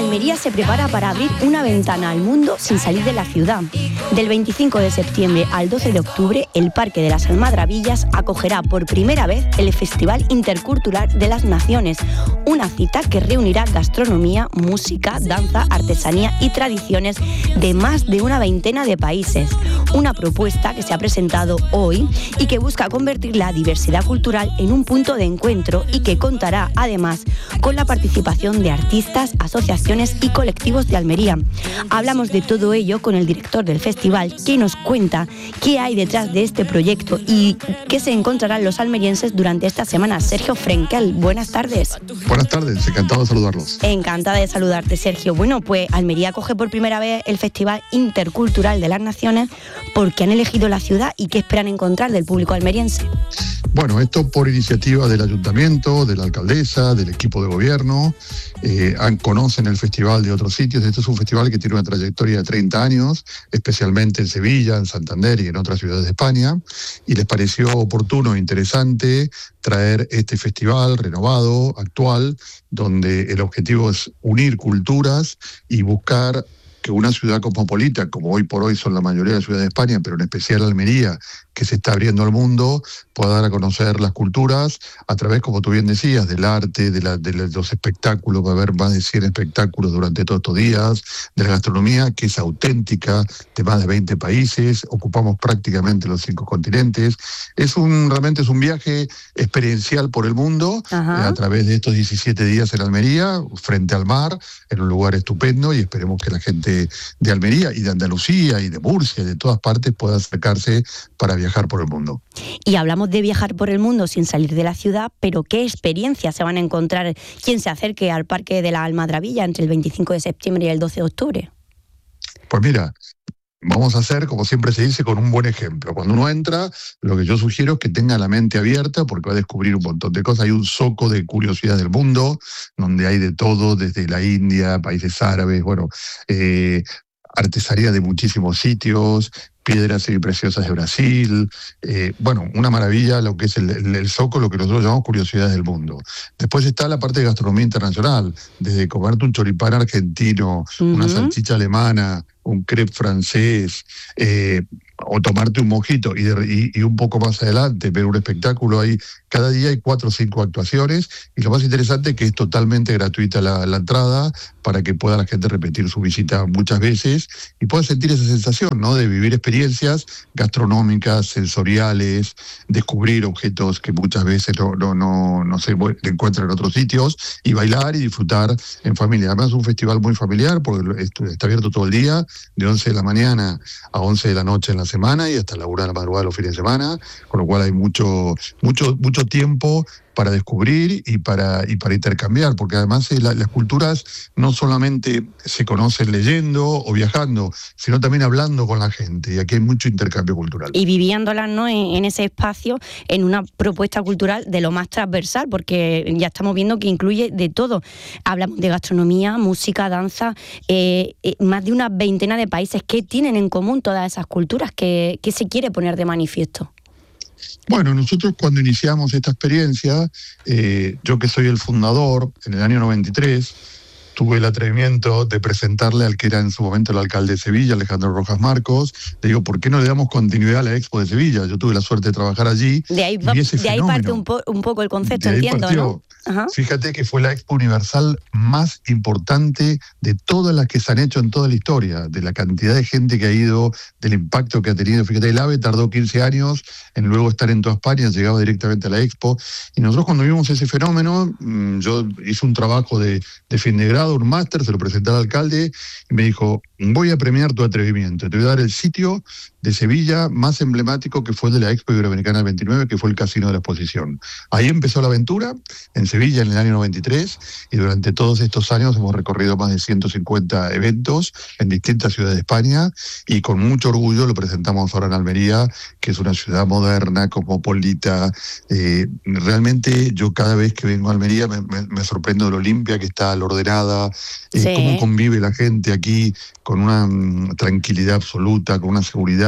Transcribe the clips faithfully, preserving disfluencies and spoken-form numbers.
Almería se prepara para abrir una ventana al mundo sin salir de la ciudad. Del veinticinco de septiembre al doce de octubre, el Parque de las Almadrabillas acogerá por primera vez el Festival Intercultural de las Naciones, una cita que reunirá gastronomía, música, danza, artesanía y tradiciones de más de una veintena de países. Una propuesta que se ha presentado hoy y que busca convertir la diversidad cultural en un punto de encuentro y que contará además con la participación de artistas, asociaciones y colectivos de Almería. Hablamos de todo ello con el director del festival, que nos cuenta qué hay detrás de este proyecto y qué se encontrarán los almerienses durante esta semana. Sergio Frenkel, buenas tardes. Buenas tardes, encantado de saludarlos. Encantada de saludarte, Sergio. Bueno, pues Almería acoge por primera vez el Festival Intercultural de las Naciones. ¿Por qué han elegido la ciudad y qué esperan encontrar del público almeriense? Bueno, esto por iniciativa del ayuntamiento, de la alcaldesa, del equipo de gobierno. Eh, conocen el festival de otros sitios. Este es un festival que tiene una trayectoria de treinta años, especialmente en Sevilla, en Santander y en otras ciudades de España, y les pareció oportuno e interesante traer este festival renovado, actual, donde el objetivo es unir culturas y buscar que una ciudad cosmopolita, como hoy por hoy son la mayoría de las ciudades de España, pero en especial Almería, que se está abriendo al mundo, pueda dar a conocer las culturas a través, como tú bien decías, del arte, de, la, de los espectáculos. Va a haber más de cien espectáculos durante todos estos días, de la gastronomía, que es auténtica, de más de veinte países, ocupamos prácticamente los cinco continentes. Es un, realmente es un viaje experiencial por el mundo, eh, a través de estos diecisiete días en Almería, frente al mar, en un lugar estupendo, y esperemos que la gente de Almería y de Andalucía y de Murcia y de todas partes pueda acercarse para viajar por el mundo. Y hablamos de viajar por el mundo sin salir de la ciudad, pero ¿qué experiencias se van a encontrar quien se acerque al Parque de la Almadravilla entre el veinticinco de septiembre y el doce de octubre? Pues mira, vamos a hacer, como siempre se dice, con un buen ejemplo. Cuando uno entra, lo que yo sugiero es que tenga la mente abierta, porque va a descubrir un montón de cosas. Hay un zoco de curiosidad del mundo, donde hay de todo, desde la India, países árabes, bueno, eh, artesanía de muchísimos sitios, piedras preciosas de Brasil, eh, bueno, una maravilla lo que es el, el, el zoco, lo que nosotros llamamos curiosidades del mundo. Después está la parte de gastronomía internacional, desde comerte un choripán argentino, uh-huh. una salchicha alemana, un crepe francés, eh, o tomarte un mojito y, de, y, y un poco más adelante ver un espectáculo. Ahí cada día hay cuatro o cinco actuaciones, y lo más interesante es que es totalmente gratuita la, la entrada, para que pueda la gente repetir su visita muchas veces y pueda sentir esa sensación, ¿no?, de vivir experiencias gastronómicas, sensoriales, descubrir objetos que muchas veces no, no, no, no se encuentran en otros sitios, y bailar y disfrutar en familia. Además es un festival muy familiar, porque está abierto todo el día, de once de la mañana a once de la noche en la semana y hasta la una de la madrugada los fines de semana, con lo cual hay mucho, mucho, mucho tiempo para descubrir y para, y para intercambiar, porque además eh, la, las culturas no solamente se conocen leyendo o viajando, sino también hablando con la gente, y aquí hay mucho intercambio cultural. Y viviéndolas, ¿no?, en, en ese espacio, en una propuesta cultural de lo más transversal, porque ya estamos viendo que incluye de todo. Hablamos de gastronomía, música, danza, eh, eh, más de una veintena de países. ¿Qué tienen en común todas esas culturas? ¿Qué, qué se quiere poner de manifiesto? Bueno, nosotros cuando iniciamos esta experiencia, eh, yo que soy el fundador, en el año noventa y tres, tuve el atrevimiento de presentarle al que era en su momento el alcalde de Sevilla, Alejandro Rojas Marcos. Le digo, ¿por qué no le damos continuidad a la Expo de Sevilla? Yo tuve la suerte de trabajar allí. De ahí, y ese de ahí parte un, po- un poco el concepto, entiendo, partió, ¿no? Ajá. Fíjate que fue la Expo Universal más importante de todas las que se han hecho en toda la historia, de la cantidad de gente que ha ido, del impacto que ha tenido. Fíjate, el AVE tardó quince años en luego estar en toda España, llegaba directamente a la Expo. Y nosotros cuando vimos ese fenómeno, yo hice un trabajo de, de fin de grado, un máster, se lo presenté al alcalde y me dijo, voy a premiar tu atrevimiento, te voy a dar el sitio de Sevilla más emblemático, que fue el de la Expo Iberoamericana del veintinueve, que fue el Casino de la Exposición. Ahí empezó la aventura, en Sevilla en el año noventa y tres, y durante todos estos años hemos recorrido más de ciento cincuenta eventos en distintas ciudades de España, y con mucho orgullo lo presentamos ahora en Almería, que es una ciudad moderna, cosmopolita. Eh, realmente yo cada vez que vengo a Almería me, me, me sorprendo de lo limpia que está, lo ordenada, eh, sí. cómo convive la gente aquí con una um, tranquilidad absoluta, con una seguridad.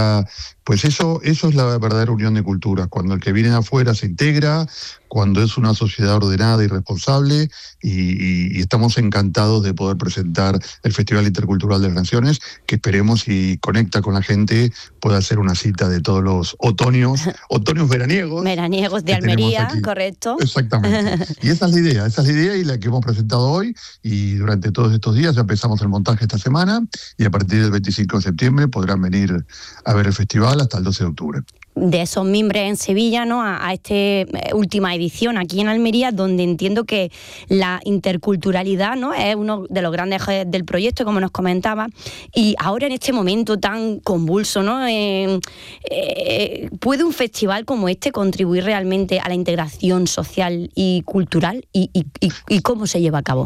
sea, pues eso, eso es la verdadera unión de culturas, cuando el que viene de afuera se integra, cuando es una sociedad ordenada y responsable, y, y, y estamos encantados de poder presentar el Festival Intercultural de las Naciones, que esperemos y conecta con la gente, pueda ser una cita de todos los otoños, otoños veraniegos. Veraniegos de Almería, correcto. Exactamente. Y esa es la idea, esa es la idea y la que hemos presentado hoy, y durante todos estos días ya empezamos el montaje esta semana, y a partir del veinticinco de septiembre podrán venir a ver el festival hasta el doce de octubre. De esos mimbres en Sevilla, ¿no? A, a esta eh, última edición aquí en Almería, donde entiendo que la interculturalidad, ¿no?, es uno de los grandes ejes del proyecto, como nos comentaba, y ahora en este momento tan convulso, ¿no? Eh, eh, ¿puede un festival como este contribuir realmente a la integración social y cultural? ¿Y, y, y, y cómo se lleva a cabo?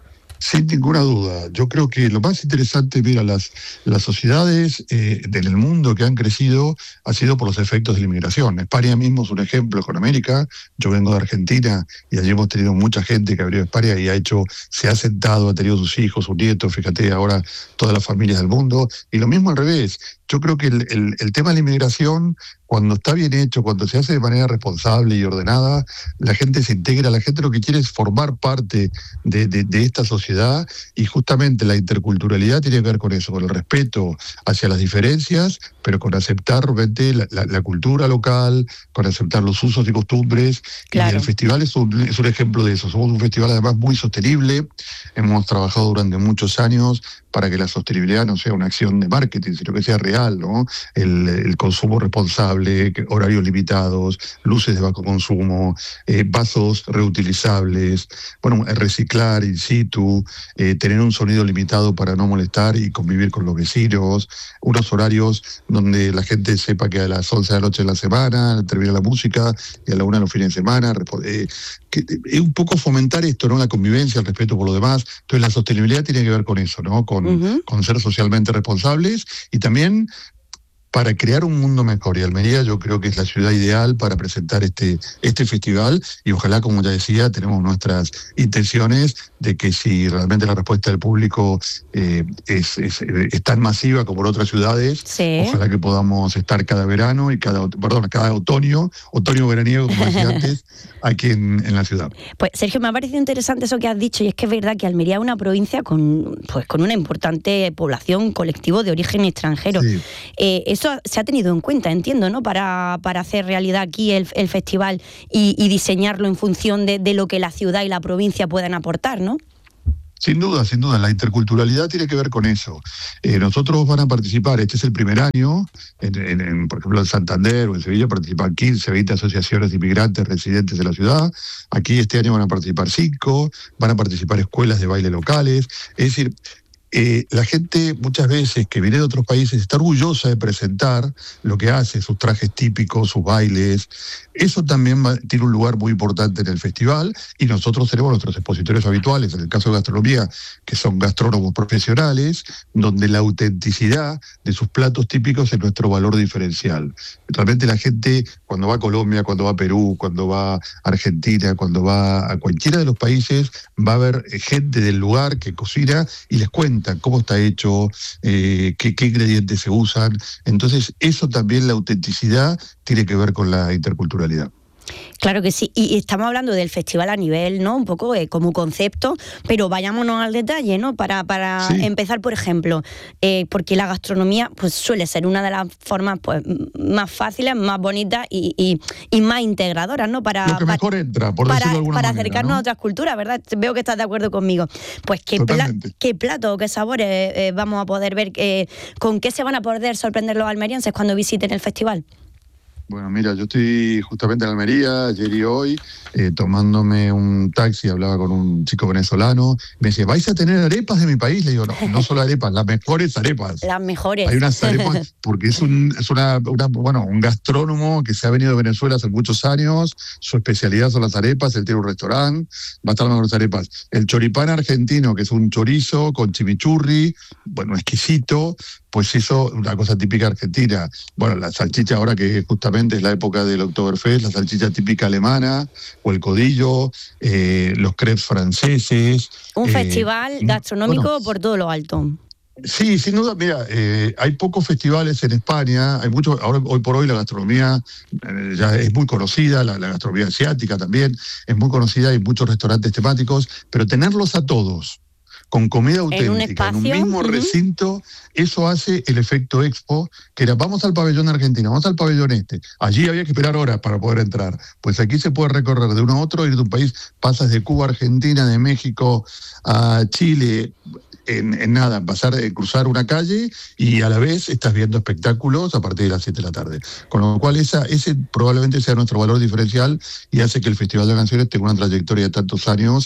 Sin ninguna duda. Yo creo que lo más interesante, mira, las, las sociedades eh, del mundo que han crecido ha sido por los efectos de la inmigración. España mismo es un ejemplo con América. Yo vengo de Argentina y allí hemos tenido mucha gente que abrió España y ha hecho, se ha sentado, ha tenido sus hijos, sus nietos, fíjate, ahora todas las familias del mundo. Y lo mismo al revés. Yo creo que el, el, el tema de la inmigración, cuando está bien hecho, cuando se hace de manera responsable y ordenada, la gente se integra, la gente lo que quiere es formar parte de, de, de esta sociedad, y justamente la interculturalidad tiene que ver con eso, con el respeto hacia las diferencias, pero con aceptar realmente la, la, la cultura local, con aceptar los usos y costumbres. Claro. Y el festival es un, es un ejemplo de eso. Somos un festival además muy sostenible, hemos trabajado durante muchos años para que la sostenibilidad no sea una acción de marketing, sino que sea real, ¿no? El, el consumo responsable, horarios limitados, luces de bajo consumo, eh, vasos reutilizables, bueno, reciclar in situ, eh, tener un sonido limitado para no molestar y convivir con los vecinos, unos horarios donde la gente sepa que a las once de la noche de la semana termina la música y a la una de los fines de semana, eh, que, eh, un poco fomentar esto, ¿no? La convivencia, el respeto por lo demás. Entonces la sostenibilidad tiene que ver con eso, ¿no? Con Uh-huh. con ser socialmente responsables, y también para crear un mundo mejor. Y Almería yo creo que es la ciudad ideal para presentar este, este festival, y ojalá, como ya decía, tenemos nuestras intenciones de que si realmente la respuesta del público eh, es, es, es tan masiva como en otras ciudades, sí. Ojalá que podamos estar cada verano y cada, perdón, cada otoño, otoño veraniego, como decía antes, aquí en, en la ciudad. Pues Sergio, me ha parecido interesante eso que has dicho, y es que es verdad que Almería es una provincia con, pues, con una importante población, colectivo de origen extranjero. Sí. Eh, eso se ha tenido en cuenta, entiendo, ¿no? Para, para hacer realidad aquí el, el festival y, y diseñarlo en función de, de lo que la ciudad y la provincia puedan aportar, ¿no? Sin duda, sin duda, la interculturalidad tiene que ver con eso. Eh, nosotros van a participar, este es el primer año, en, en, en, por ejemplo en Santander o en Sevilla participan quince, veinte asociaciones de inmigrantes residentes de la ciudad. Aquí este año van a participar cinco, van a participar escuelas de baile locales. Es decir, Eh, la gente muchas veces que viene de otros países está orgullosa de presentar lo que hace, sus trajes típicos, sus bailes. Eso también va, tiene un lugar muy importante en el festival, y nosotros tenemos nuestros expositores habituales, en el caso de gastronomía, que son gastrónomos profesionales, donde la autenticidad de sus platos típicos es nuestro valor diferencial. Realmente la gente, cuando va a Colombia, cuando va a Perú, cuando va a Argentina, cuando va a cualquiera de los países, va a haber gente del lugar que cocina y les cuenta cómo está hecho, eh, qué, qué ingredientes se usan. Entonces, eso también, la autenticidad, tiene que ver con la interculturalidad. Claro que sí, y estamos hablando del festival a nivel, ¿no?, un poco eh, como concepto, pero vayámonos al detalle, ¿no?, para, para sí. empezar, por ejemplo, eh, porque la gastronomía pues suele ser una de las formas pues más fáciles, más bonitas y, y, y más integradoras, ¿no?, para, Lo que mejor para, entra, por para, decirlo de alguna para manera, acercarnos, ¿no?, a otras culturas, ¿verdad? Veo que estás de acuerdo conmigo. Pues qué, pla- qué plato, qué sabores eh, vamos a poder ver, eh, con qué se van a poder sorprender los almerienses cuando visiten el festival. Bueno, mira, yo estoy justamente en Almería, ayer y hoy, eh, tomándome un taxi, hablaba con un chico venezolano, me decía, ¿vais a tener arepas de mi país? Le digo, no, no solo arepas, las mejores arepas. Las mejores. Hay unas arepas, porque es un es una, una bueno un gastrónomo que se ha venido de Venezuela hace muchos años, su especialidad son las arepas, él tiene un restaurante, va a estar las mejores arepas. El choripán argentino, que es un chorizo con chimichurri, bueno, exquisito, pues eso, una cosa típica argentina. Bueno, la salchicha ahora que justamente es la época del Oktoberfest, la salchicha típica alemana, o el codillo, eh, los crepes franceses. Un eh, festival gastronómico bueno, por todo lo alto. Sí, sin duda, mira, eh, hay pocos festivales en España, hay muchos, ahora hoy por hoy la gastronomía eh, ya es muy conocida, la, la gastronomía asiática también es muy conocida, hay muchos restaurantes temáticos, pero tenerlos a todos, con comida En un auténtica, en un, espacio. mismo Uh-huh. recinto, eso hace el efecto Expo, que era vamos al pabellón argentino, vamos al pabellón este, allí había que esperar horas para poder entrar, pues aquí se puede recorrer de uno a otro, ir de un país, pasas de Cuba a Argentina, de México a Chile, En, en nada, pasar, eh, cruzar una calle y a la vez estás viendo espectáculos a partir de las siete de la tarde. Con lo cual esa, ese probablemente sea nuestro valor diferencial y hace que el Festival de Canciones tenga una trayectoria de tantos años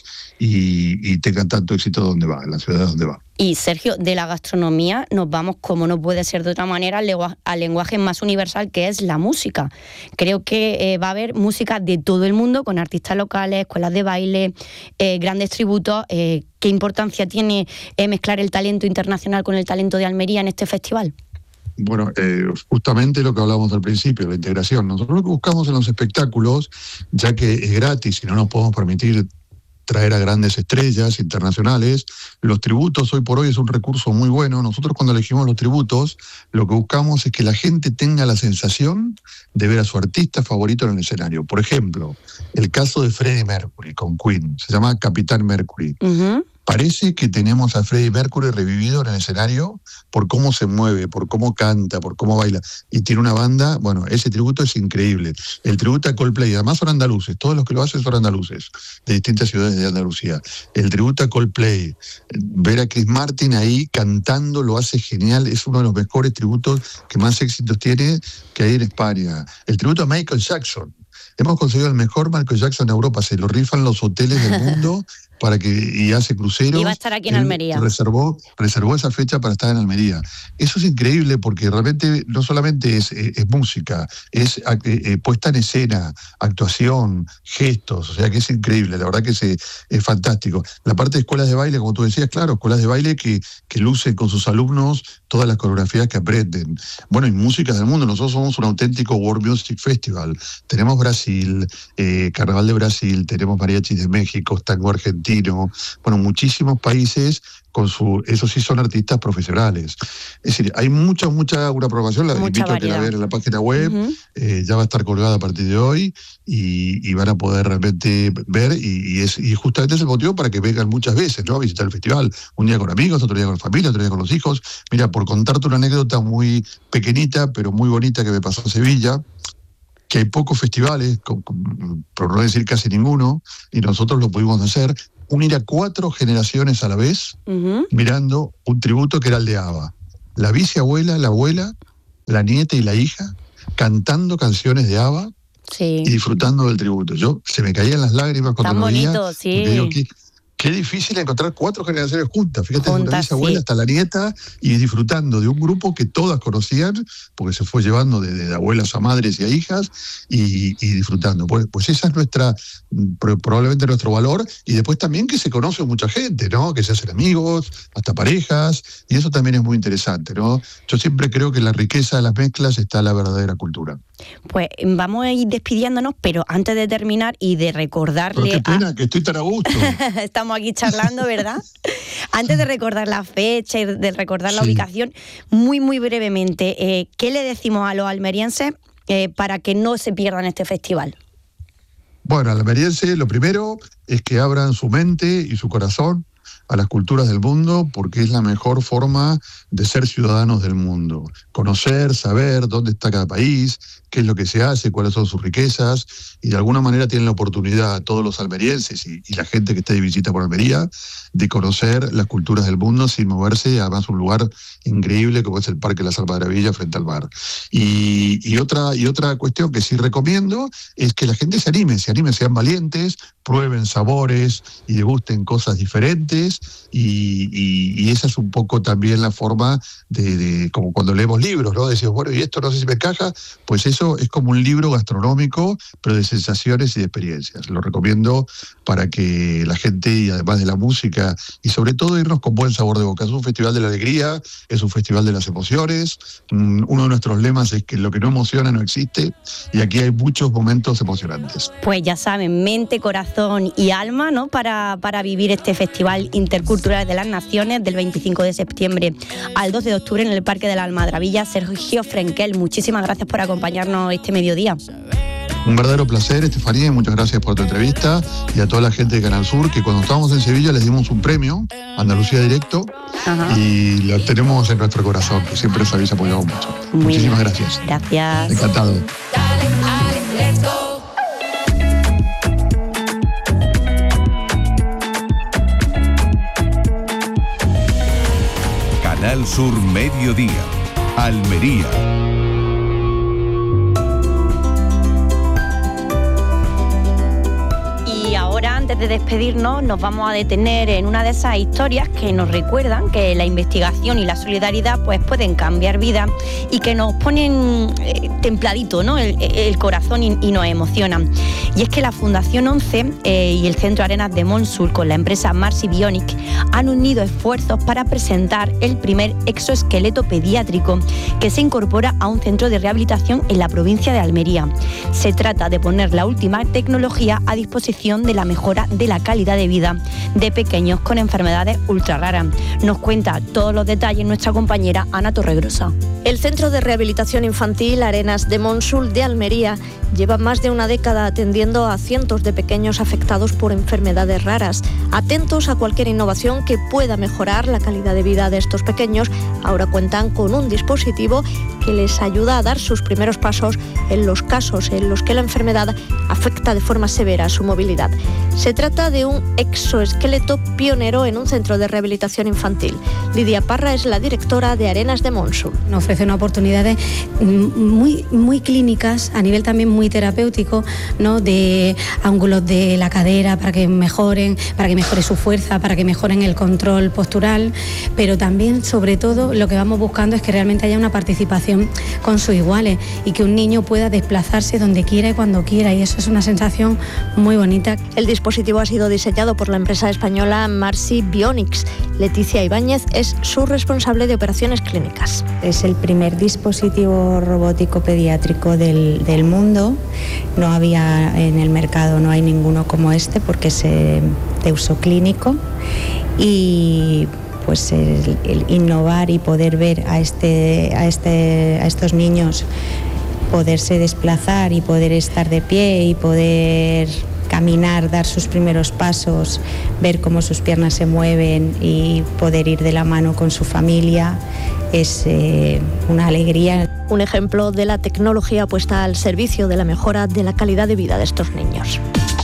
y, y tenga tanto éxito donde va, en la ciudad donde va. Y Sergio, de la gastronomía nos vamos, como no puede ser de otra manera, al, lengua, al lenguaje más universal, que es la música. Creo que eh, va a haber música de todo el mundo, con artistas locales, escuelas de baile, eh, grandes tributos. Eh, ¿Qué importancia tiene eh, mezclar el talento internacional con el talento de Almería en este festival? Bueno, eh, justamente lo que hablábamos al principio, la integración. Nosotros lo que buscamos en los espectáculos, ya que es gratis y no nos podemos permitir traer a grandes estrellas internacionales, los tributos hoy por hoy es un recurso muy bueno. Nosotros cuando elegimos los tributos, lo que buscamos es que la gente tenga la sensación de ver a su artista favorito en el escenario. Por ejemplo, el caso de Freddie Mercury con Queen, se llama Capitán Mercury. Uh-huh. Parece que tenemos a Freddie Mercury revivido en el escenario por cómo se mueve, por cómo canta, por cómo baila. Y tiene una banda, bueno, ese tributo es increíble. El tributo a Coldplay, además son andaluces, todos los que lo hacen son andaluces, de distintas ciudades de Andalucía. El tributo a Coldplay, ver a Chris Martin ahí cantando lo hace genial, es uno de los mejores tributos que más éxitos tiene que hay en España. El tributo a Michael Jackson. Hemos conseguido el mejor Michael Jackson en Europa, se lo rifan los hoteles del mundo para que y hace cruceros. Y va a estar aquí en Almería. Reservó, reservó esa fecha para estar en Almería. Eso es increíble porque realmente no solamente es, es, es música, es eh, puesta en escena, actuación, gestos, o sea que es increíble, la verdad que es, es fantástico. La parte de escuelas de baile, como tú decías, claro, escuelas de baile que, que lucen con sus alumnos todas las coreografías que aprenden. Bueno, y música del mundo, nosotros somos un auténtico World Music Festival. Tenemos Brasil, eh, Carnaval de Brasil, tenemos mariachis de México, tango argentino, bueno, muchísimos países con su, esos sí son artistas profesionales. Es decir, hay mucha, mucha una programación, la mucha invito variedad. A que la vean en la página web, uh-huh. eh, ya va a estar colgada a partir de hoy y, y van a poder realmente ver y, y, es, y justamente es el motivo para que vengan muchas veces, ¿no? A visitar el festival, un día con amigos, otro día con familia, otro día con los hijos. Mira, por contarte una anécdota muy pequeñita, pero muy bonita que me pasó en Sevilla, que hay pocos festivales, con, con, por no decir casi ninguno, y nosotros lo pudimos hacer, unir a cuatro generaciones a la vez, uh-huh. mirando un tributo que era el de ABBA. La bisabuela, la abuela, la nieta y la hija, cantando canciones de ABBA sí. y disfrutando del tributo. Yo se me caían las lágrimas cuando Tan lo veía. Bonito, sí. Digo, ¿qué, qué difícil encontrar cuatro generaciones juntas. Fíjate, juntas, una bisabuela sí. hasta la nieta y disfrutando de un grupo que todas conocían, porque se fue llevando de, de abuelas a madres y a hijas y, y disfrutando. Pues, pues esa es nuestra, probablemente nuestro valor, y después también que se conoce mucha gente, ¿no? Que se hacen amigos, hasta parejas, y eso también es muy interesante, ¿no? Yo siempre creo que en la riqueza de las mezclas está la verdadera cultura. Pues vamos a ir despidiéndonos, pero antes de terminar y de recordarle... Pero qué pena, a... que estoy tan a gusto. Estamos aquí charlando, ¿verdad? Antes de recordar la fecha y de recordar la sí. ubicación, muy, muy brevemente, eh, ¿qué le decimos a los almerienses eh, para que no se pierdan este festival? Bueno, al almeriense lo primero es que abran su mente y su corazón a las culturas del mundo, porque es la mejor forma de ser ciudadanos del mundo. Conocer, saber dónde está cada país, qué es lo que se hace, cuáles son sus riquezas, y de alguna manera tienen la oportunidad todos los almerienses y, y la gente que está de visita por Almería de conocer las culturas del mundo sin moverse, además un lugar increíble como es el Parque de las Almadrabillas frente al mar. Y, y, otra, y otra cuestión que sí recomiendo es que la gente se anime, se anime, sean valientes, prueben sabores y degusten cosas diferentes, y, y, y esa es un poco también la forma de, de como cuando leemos libros, ¿no? Decimos, bueno, y esto no sé si me encaja, pues eso es como un libro gastronómico, pero de sensaciones y de experiencias. Lo recomiendo para que la gente, y además de la música, y sobre todo irnos con buen sabor de boca. Es un festival de la alegría, es un festival de las emociones. Uno de nuestros lemas es que lo que no emociona no existe, y aquí hay muchos momentos emocionantes. Pues ya saben, mente, corazón y alma, ¿no? Para, para vivir este festival internacional Intercultural de las Naciones del veinticinco de septiembre al doce de octubre en el Parque de la Almadravilla. Sergio Frenkel, muchísimas gracias por acompañarnos este mediodía. Un verdadero placer, Estefanía, y muchas gracias por tu entrevista, y a toda la gente de Canal Sur, que cuando estábamos en Sevilla les dimos un premio, Andalucía Directo. Ajá. Y lo tenemos en nuestro corazón, que siempre os habéis apoyado mucho. Muy Muchísimas bien. gracias. Gracias. Encantado. Canal Sur Mediodía, Almería. Antes de despedirnos, nos vamos a detener en una de esas historias que nos recuerdan que la investigación y la solidaridad pues pueden cambiar vidas y que nos ponen eh, templadito, ¿no? el, el corazón y, y nos emocionan. Y es que la Fundación once eh, y el Centro Arenas de Monsul con la empresa Marcy Bionic han unido esfuerzos para presentar el primer exoesqueleto pediátrico que se incorpora a un centro de rehabilitación en la provincia de Almería. Se trata de poner la última tecnología a disposición de la mejora de la calidad de vida de pequeños con enfermedades ultra raras. Nos cuenta todos los detalles nuestra compañera Ana Torregrosa. El Centro de Rehabilitación Infantil Arenas de Monsul de Almería lleva más de una década atendiendo a cientos de pequeños afectados por enfermedades raras. Atentos a cualquier innovación que pueda mejorar la calidad de vida de estos pequeños, ahora cuentan con un dispositivo que les ayuda a dar sus primeros pasos en los casos en los que la enfermedad afecta de forma severa su movilidad. Se trata de un exoesqueleto pionero en un centro de rehabilitación infantil. Lidia Parra es la directora de Arenas de Monsul. Nos ofrece unas oportunidades muy, muy clínicas, a nivel también muy terapéutico, ¿no? De ángulos de la cadera para que mejoren, para que mejore su fuerza, para que mejoren el control postural, pero también, sobre todo, lo que vamos buscando es que realmente haya una participación con sus iguales y que un niño pueda desplazarse donde quiera y cuando quiera, y eso es una sensación muy bonita. El dispositivo ha sido diseñado por la empresa española Marcy Bionics. Leticia Ibáñez es su responsable de operaciones clínicas. Es el primer dispositivo robótico pediátrico del, del mundo. No había en el mercado, no hay ninguno como este porque es eh, de uso clínico, y pues el, el innovar y poder ver a, este, a, este, a estos niños poderse desplazar y poder estar de pie y poder caminar, dar sus primeros pasos, ver cómo sus piernas se mueven y poder ir de la mano con su familia, es eh, una alegría. Un ejemplo de la tecnología puesta al servicio de la mejora de la calidad de vida de estos niños.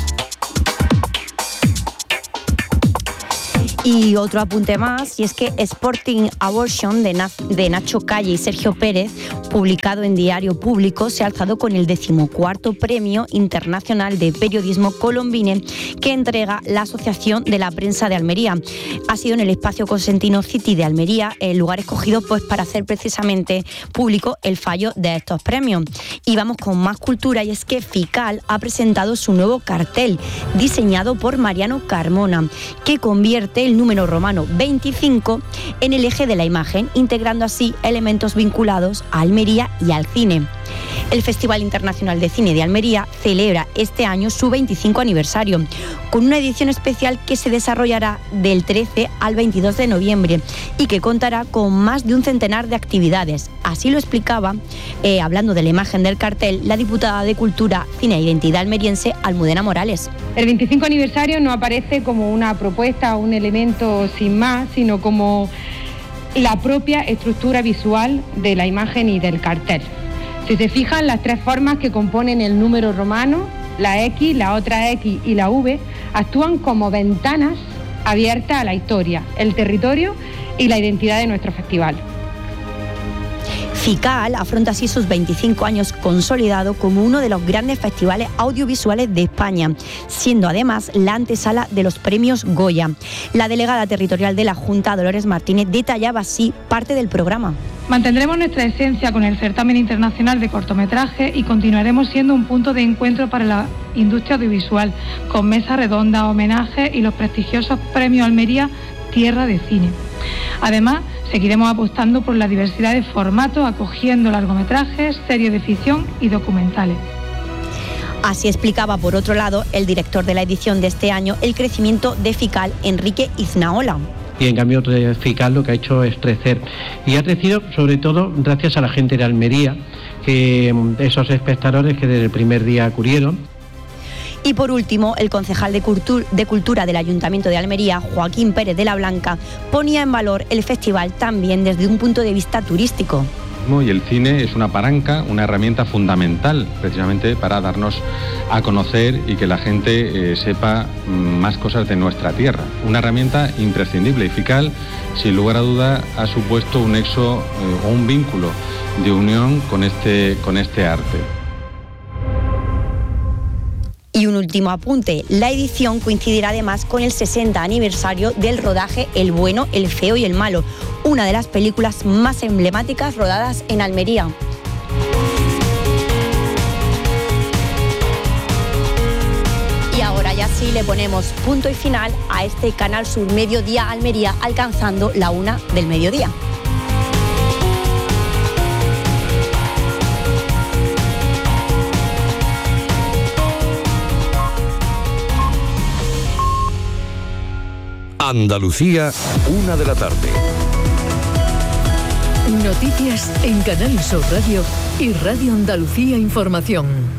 Y otro apunte más, y es que Sporting Abortion de, Na- de Nacho Calle y Sergio Pérez, publicado en Diario Público, se ha alzado con el decimocuarto Premio Internacional de Periodismo Colombine que entrega la Asociación de la Prensa de Almería. Ha sido en el espacio Cosentino City de Almería, el lugar escogido pues para hacer precisamente público el fallo de estos premios. Y vamos con más cultura, y es que FICAL ha presentado su nuevo cartel, diseñado por Mariano Carmona, que convierte el número romano veinticinco en el eje de la imagen, integrando así elementos vinculados a Almería y al cine. El Festival Internacional de Cine de Almería celebra este año su veinticinco aniversario, con una edición especial que se desarrollará del trece al veintidós de noviembre y que contará con más de un centenar de actividades. Así lo explicaba, eh, hablando de la imagen del cartel, la diputada de Cultura, Cine e Identidad almeriense, Almudena Morales. El veinticinco aniversario no aparece como una propuesta o un elemento sin más, sino como la propia estructura visual de la imagen y del cartel. Si se fijan, las tres formas que componen el número romano, la X, la otra X y la V, actúan como ventanas abiertas a la historia, el territorio y la identidad de nuestro festival. FICAL afronta así sus veinticinco años consolidado como uno de los grandes festivales audiovisuales de España, siendo además la antesala de los premios Goya. La delegada territorial de la Junta, Dolores Martínez, detallaba así parte del programa. Mantendremos nuestra esencia con el certamen internacional de cortometraje y continuaremos siendo un punto de encuentro para la industria audiovisual, con mesa redonda, homenaje y los prestigiosos premios Almería Tierra de Cine. Además, seguiremos apostando por la diversidad de formatos, acogiendo largometrajes, series de ficción y documentales. Así explicaba, por otro lado, el director de la edición de este año el crecimiento de FICAL, Enrique Iznaola. Y en cambio FICAL lo que ha hecho es crecer. Y ha crecido sobre todo gracias a la gente de Almería, que esos espectadores que desde el primer día acudieron. Y por último, el concejal de, Cultur- de Cultura del Ayuntamiento de Almería, Joaquín Pérez de la Blanca, ponía en valor el festival también desde un punto de vista turístico. Y el cine es una palanca, una herramienta fundamental precisamente para darnos a conocer y que la gente eh, sepa más cosas de nuestra tierra. Una herramienta imprescindible y FICAL, sin lugar a duda, ha supuesto un nexo eh, o un vínculo de unión con este, con este arte. Y un último apunte, la edición coincidirá además con el sesenta aniversario del rodaje El bueno, el feo y el malo, una de las películas más emblemáticas rodadas en Almería. Y ahora ya sí le ponemos punto y final a este Canal Sur Mediodía Almería, alcanzando la una del mediodía. Andalucía, una de la tarde. Noticias en Canal Sur Radio y Radio Andalucía Información.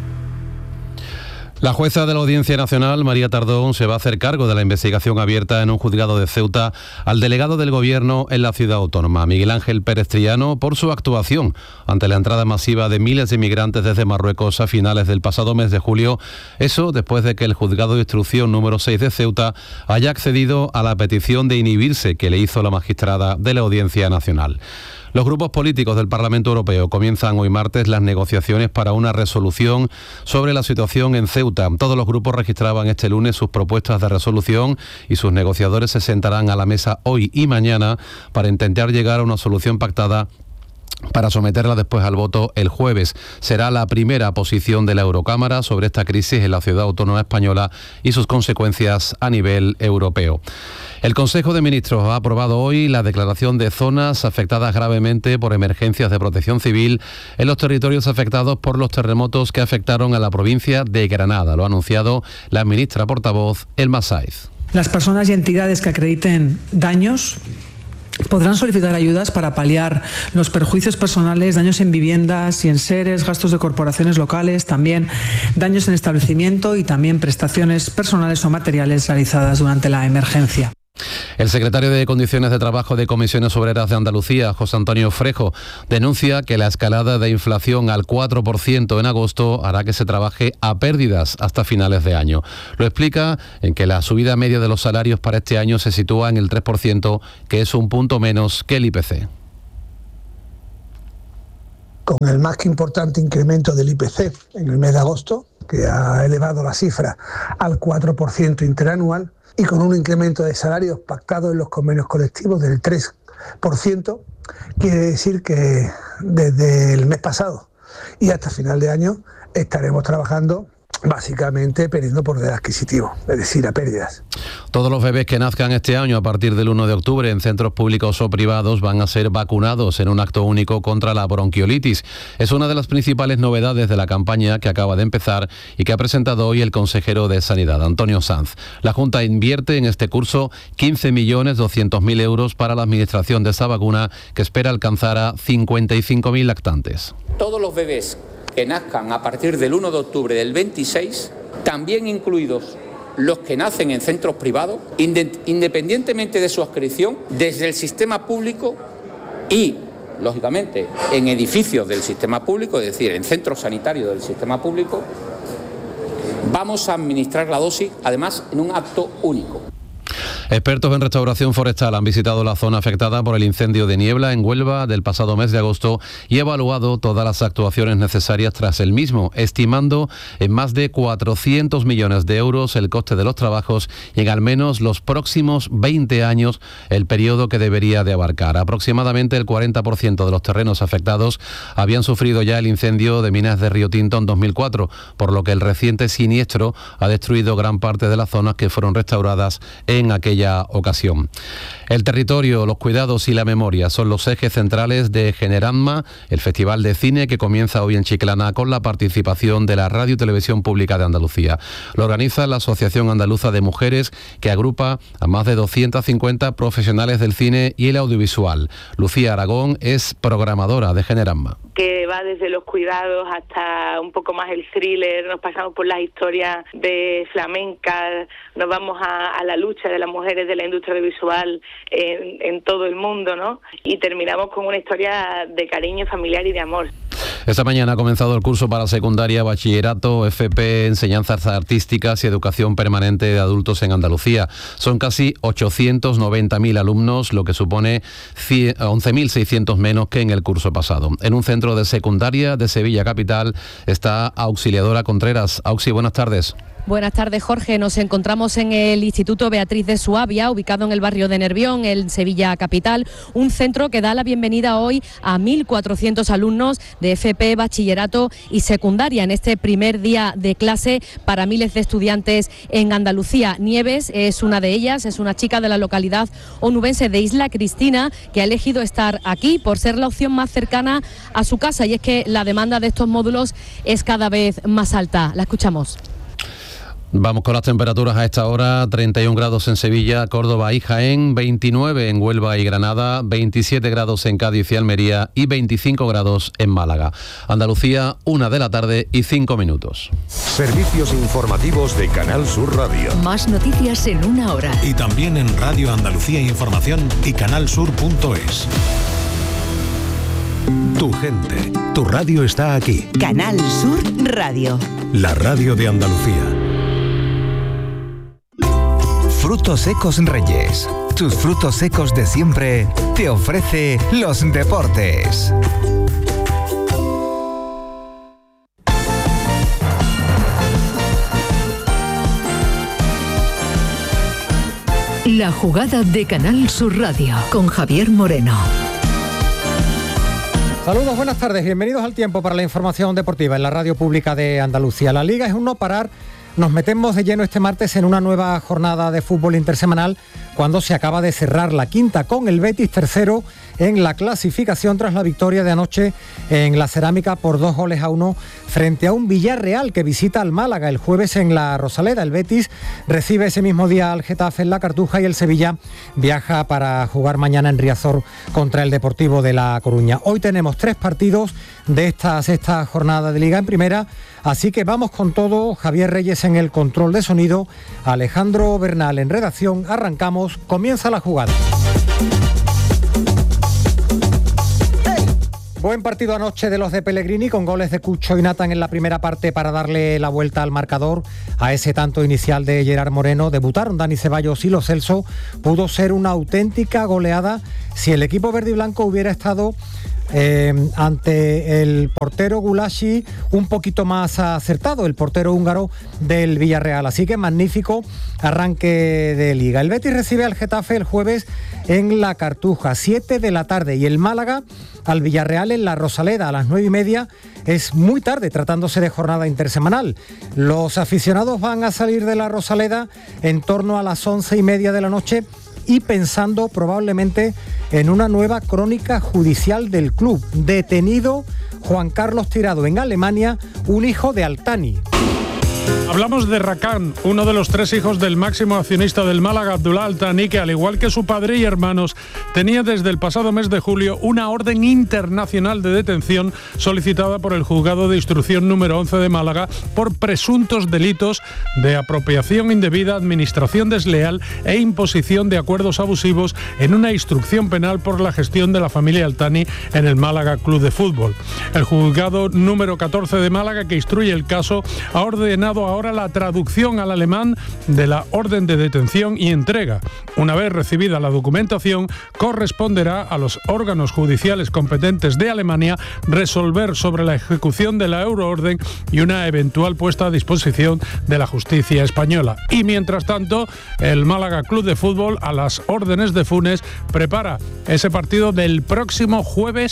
La jueza de la Audiencia Nacional, María Tardón, se va a hacer cargo de la investigación abierta en un juzgado de Ceuta al delegado del Gobierno en la ciudad autónoma, Miguel Ángel Pérez Triano, por su actuación ante la entrada masiva de miles de inmigrantes desde Marruecos a finales del pasado mes de julio. Eso después de que el juzgado de instrucción número seis de Ceuta haya accedido a la petición de inhibirse que le hizo la magistrada de la Audiencia Nacional. Los grupos políticos del Parlamento Europeo comienzan hoy martes las negociaciones para una resolución sobre la situación en Ceuta. Todos los grupos registraban este lunes sus propuestas de resolución y sus negociadores se sentarán a la mesa hoy y mañana para intentar llegar a una solución pactada para someterla después al voto el jueves. Será la primera posición de la Eurocámara sobre esta crisis en la ciudad autónoma española y sus consecuencias a nivel europeo. El Consejo de Ministros ha aprobado hoy la declaración de zonas afectadas gravemente por emergencias de protección civil en los territorios afectados por los terremotos que afectaron a la provincia de Granada. Lo ha anunciado la ministra portavoz, Elma Sáiz. Las personas y entidades que acrediten daños podrán solicitar ayudas para paliar los perjuicios personales, daños en viviendas y en seres, gastos de corporaciones locales, también daños en establecimiento y también prestaciones personales o materiales realizadas durante la emergencia. El secretario de Condiciones de Trabajo de Comisiones Obreras de Andalucía, José Antonio Frejo, denuncia que la escalada de inflación al cuatro por ciento en agosto hará que se trabaje a pérdidas hasta finales de año. Lo explica en que la subida media de los salarios para este año se sitúa en el tres por ciento, que es un punto menos que el I P C. Con el más que importante incremento del I P C en el mes de agosto, que ha elevado la cifra al cuatro por ciento interanual, y con un incremento de salarios pactado en los convenios colectivos del tres por ciento, quiere decir que desde el mes pasado y hasta final de año estaremos trabajando básicamente perdiendo poder adquisitivo, es decir, a pérdidas. Todos los bebés que nazcan este año a partir del uno de octubre en centros públicos o privados van a ser vacunados en un acto único contra la bronquiolitis. Es una de las principales novedades de la campaña que acaba de empezar y que ha presentado hoy el consejero de Sanidad, Antonio Sanz. La Junta invierte en este curso quince millones doscientos mil euros para la administración de esta vacuna, que espera alcanzar a cincuenta y cinco mil lactantes. Todos los bebés que nazcan a partir del uno de octubre del veintiséis, también incluidos los que nacen en centros privados, independientemente de su adscripción, desde el sistema público y, lógicamente, en edificios del sistema público, es decir, en centros sanitarios del sistema público, vamos a administrar la dosis, además, en un acto único. Expertos en restauración forestal han visitado la zona afectada por el incendio de niebla en Huelva del pasado mes de agosto y evaluado todas las actuaciones necesarias tras el mismo, estimando en más de cuatrocientos millones de euros el coste de los trabajos y en al menos los próximos veinte años el periodo que debería de abarcar. Aproximadamente el cuarenta por ciento de los terrenos afectados habían sufrido ya el incendio de minas de Río Tinto en dos mil cuatro, por lo que el reciente siniestro ha destruido gran parte de las zonas que fueron restauradas en aquella aquella ocasión. El territorio, los cuidados y la memoria son los ejes centrales de Generamma, el festival de cine que comienza hoy en Chiclana con la participación de la Radio y Televisión Pública de Andalucía. Lo organiza la Asociación Andaluza de Mujeres, que agrupa a más de doscientos cincuenta profesionales del cine y el audiovisual. Lucía Aragón es programadora de Generamma. Que va desde los cuidados hasta un poco más el thriller, nos pasamos por las historias de flamenca, nos vamos a, a la lucha de las mujeres de la industria audiovisual en, en todo el mundo, ¿no? Y terminamos con una historia de cariño familiar y de amor. Esta mañana ha comenzado el curso para secundaria, bachillerato, F P, enseñanzas artísticas y educación permanente de adultos en Andalucía. Son casi ochocientos noventa mil alumnos, lo que supone once mil seiscientos menos que en el curso pasado. En un centro de secundaria de Sevilla capital está Auxiliadora Contreras. Auxi, buenas tardes. Buenas tardes, Jorge. Nos encontramos en el Instituto Beatriz de Suabia, ubicado en el barrio de Nervión, en Sevilla capital, un centro que da la bienvenida hoy a mil cuatrocientos alumnos de F P, bachillerato y secundaria en este primer día de clase para miles de estudiantes en Andalucía. Nieves es una de ellas, es una chica de la localidad onubense de Isla Cristina que ha elegido estar aquí por ser la opción más cercana a su casa, y es que la demanda de estos módulos es cada vez más alta. La escuchamos. Vamos con las temperaturas a esta hora: treinta y un grados en Sevilla, Córdoba y Jaén, veintinueve en Huelva y Granada, veintisiete grados en Cádiz y Almería y veinticinco grados en Málaga. Andalucía, una de la tarde y cinco minutos. Servicios informativos de Canal Sur Radio. Más noticias en una hora. Y también en Radio Andalucía Información y canalsur punto es. Tu gente, tu radio está aquí. Canal Sur Radio. La radio de Andalucía. Frutos Secos Reyes. Tus frutos secos de siempre te ofrece los deportes. La jugada de Canal Sur Radio con Javier Moreno. Saludos, buenas tardes, bienvenidos al tiempo para la información deportiva en la radio pública de Andalucía. La Liga es un no parar. Nos metemos de lleno este martes en una nueva jornada de fútbol intersemanal cuando se acaba de cerrar la quinta con el Betis tercero en la clasificación tras la victoria de anoche en la Cerámica por dos goles a uno frente a un Villarreal que visita al Málaga el jueves en la Rosaleda. El Betis recibe ese mismo día al Getafe en la Cartuja y el Sevilla viaja para jugar mañana en Riazor contra el Deportivo de La Coruña. Hoy tenemos tres partidos de esta sexta jornada de Liga en Primera, así que vamos con todo. Javier Reyes en el control de sonido, Alejandro Bernal en redacción. Arrancamos, comienza la jugada. Buen partido anoche de los de Pellegrini, con goles de Cucho y Nathan en la primera parte para darle la vuelta al marcador a ese tanto inicial de Gerard Moreno. Debutaron Dani Ceballos y Lo Celso. Pudo ser una auténtica goleada si el equipo verde y blanco hubiera estado Eh, ante el portero Gulashi un poquito más acertado, el portero húngaro del Villarreal. Así que magnífico arranque de Liga. El Betis recibe al Getafe el jueves en la Cartuja, siete de la tarde, y el Málaga al Villarreal en la Rosaleda a las nueve y media. Es muy tarde tratándose de jornada intersemanal. Los aficionados van a salir de la Rosaleda en torno a las once y media de la noche y pensando probablemente en una nueva crónica judicial del club. Detenido Juan Carlos Tirado en Alemania, un hijo de Altani. Hablamos de Rakan, uno de los tres hijos del máximo accionista del Málaga, Abdullah Altani, que al igual que su padre y hermanos, tenía desde el pasado mes de julio una orden internacional de detención solicitada por el Juzgado de Instrucción número once de Málaga por presuntos delitos de apropiación indebida, administración desleal e imposición de acuerdos abusivos en una instrucción penal por la gestión de la familia Altani en el Málaga Club de Fútbol. El Juzgado número catorce de Málaga, que instruye el caso, ha ordenado ahora la traducción al alemán de la orden de detención y entrega. Una vez recibida la documentación, corresponderá a los órganos judiciales competentes de Alemania resolver sobre la ejecución de la euroorden y una eventual puesta a disposición de la justicia española. Y mientras tanto, el Málaga Club de Fútbol, a las órdenes de Funes, prepara ese partido del próximo jueves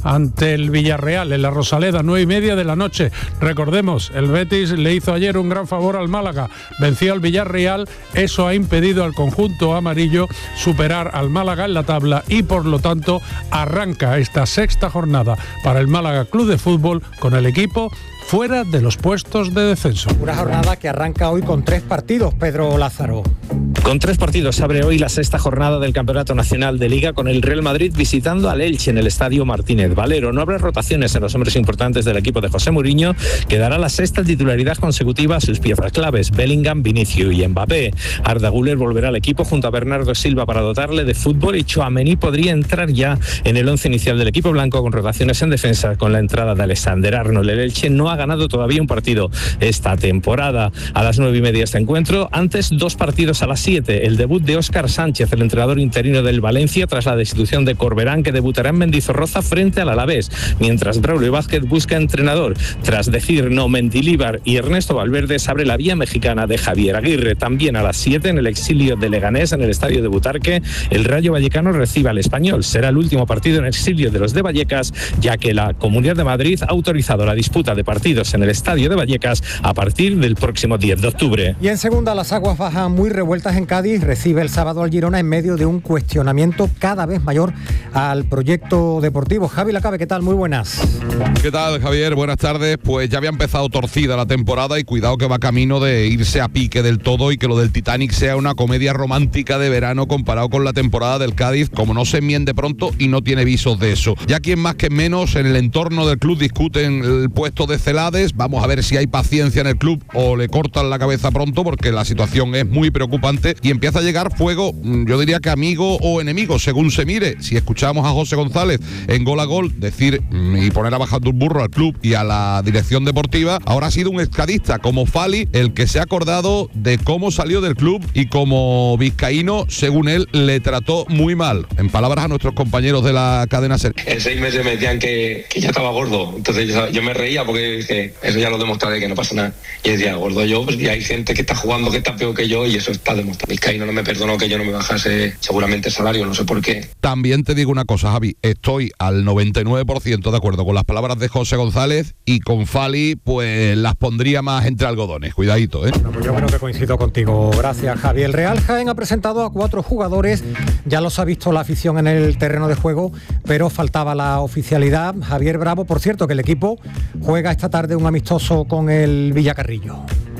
ante el Villarreal en la Rosaleda, nueve y media de la noche. Recordemos, el Betis le hizo ayer un gran favor al Málaga, venció al Villarreal, eso ha impedido al conjunto amarillo superar al Málaga en la tabla y por lo tanto arranca esta sexta jornada para el Málaga Club de Fútbol con el equipo fuera de los puestos de descenso. Una jornada que arranca hoy con tres partidos, Pedro Lázaro. Con tres partidos abre hoy la sexta jornada del Campeonato Nacional de Liga con el Real Madrid visitando al Elche en el Estadio Martínez Valero. No habrá rotaciones en los hombres importantes del equipo de José Mourinho, que dará la sexta titularidad consecutiva a sus piezas claves, Bellingham, Vinicius y Mbappé. Arda Güler volverá al equipo junto a Bernardo Silva para dotarle de fútbol y Tchouaméni podría entrar ya en el once inicial del equipo blanco con rotaciones en defensa con la entrada de Alexander Arnold. El Elche no ha ganado todavía un partido esta temporada. A las nueve y media este encuentro, antes dos partidos a las siete. El debut de Óscar Sánchez, el entrenador interino del Valencia, tras la destitución de Corberán, que debutará en Mendizorroza frente al Alavés, mientras Braulio Vázquez busca entrenador. Tras decir no, Mendilíbar y Ernesto Valverde, se abre la vía mexicana de Javier Aguirre. También a las siete, en el exilio de Leganés, en el estadio de Butarque, el Rayo Vallecano recibe al Español. Será el último partido en exilio de los de Vallecas, ya que la Comunidad de Madrid ha autorizado la disputa de partidos en el estadio de Vallecas a partir del próximo diez de octubre. Y en segunda, las aguas bajan muy revueltas en Cádiz. Recibe el sábado al Girona en medio de un cuestionamiento cada vez mayor al proyecto deportivo. Javi Lacabe, ¿qué tal? Muy buenas. ¿Qué tal, Javier? Buenas tardes. Pues ya había empezado torcida la temporada y cuidado que va camino de irse a pique del todo y que lo del Titanic sea una comedia romántica de verano comparado con la temporada del Cádiz, como no se enmiende pronto y no tiene visos de eso. Ya quien más que menos en el entorno del club discuten el puesto de Celades. Vamos a ver si hay paciencia en el club o le cortan la cabeza pronto, porque la situación es muy preocupante y empieza a llegar fuego, yo diría que amigo o enemigo, según se mire. Si escuchamos a José González en Gol a Gol decir y poner a bajar un burro al club y a la dirección deportiva, ahora ha sido un excadista como Fali el que se ha acordado de cómo salió del club y como vizcaíno, según él, le trató muy mal. En palabras a nuestros compañeros de la cadena SER. En seis meses me decían que, que ya estaba gordo, entonces yo, yo me reía porque dije, eso ya lo demostraré, que no pasa nada. Y decía, gordo yo, pues y hay gente que está jugando que está peor que yo y eso está demostrado. Vizcaíno no me perdonó que yo no me bajase seguramente el salario, no sé por qué. También te digo una cosa, Javi, estoy al noventa y nueve por ciento de acuerdo con las palabras de José González y con Fali pues las pondría más entre algodones, cuidadito, ¿eh? Bueno, pues yo creo que coincido contigo, gracias, Javi. El Real Jaén ha presentado a cuatro jugadores, ya los ha visto la afición en el terreno de juego, pero faltaba la oficialidad. Javier Bravo, por cierto, que el equipo juega esta tarde un amistoso con el Villacarrillo.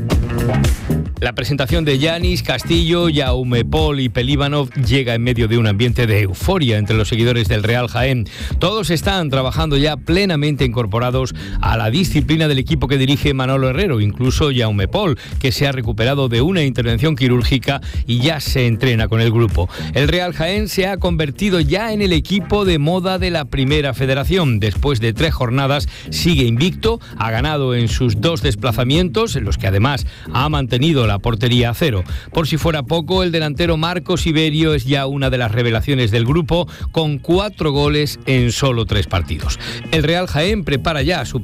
La presentación de Yanis, Castillo, Jaume Pol y Pelíbanov llega en medio de un ambiente de euforia entre los seguidores del Real Jaén. Todos están trabajando ya plenamente incorporados a la disciplina del equipo que dirige Manolo Herrero, incluso Jaume Pol, que se ha recuperado de una intervención quirúrgica y ya se entrena con el grupo. El Real Jaén se ha convertido ya en el equipo de moda de la Primera Federación. Después de tres jornadas sigue invicto, ha ganado en sus dos desplazamientos, en los que además ha mantenido la portería a cero. Por si fuera poco, el delantero Marcos Iberio es ya una de las revelaciones del grupo, con cuatro goles en solo tres partidos. El Real Jaén prepara ya su